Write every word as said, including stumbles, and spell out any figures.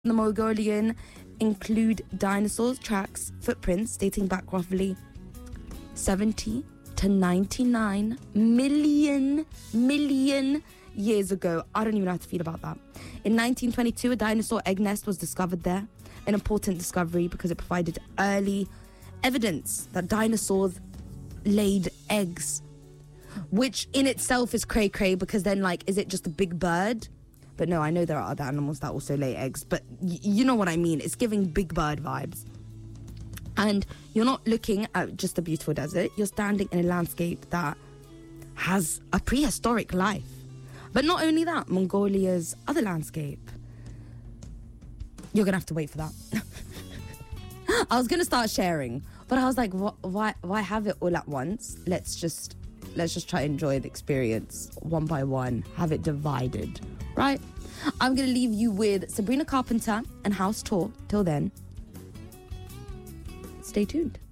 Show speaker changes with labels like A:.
A: the Mongolian include dinosaurs tracks, footprints dating back roughly seventy to ninety-nine million, million years ago. I don't even know how to feel about that. In nineteen twenty-two, a dinosaur egg nest was discovered there. An important discovery because it provided early evidence that dinosaurs laid eggs, which in itself is cray cray, because then, like, is it just a big bird? But no, I know there are other animals that also lay eggs, but y- you know what I mean. It's giving big bird vibes. And you're not looking at just a beautiful desert. You're standing in a landscape that has a prehistoric life. But not only that, Mongolia's other landscape. You're going to have to wait for that. I was going to start sharing, but I was like, wh- why why have it all at once? Let's just let's just try to enjoy the experience one by one. Have it divided, right? I'm going to leave you with Sabrina Carpenter and House Tour. Till then, stay tuned.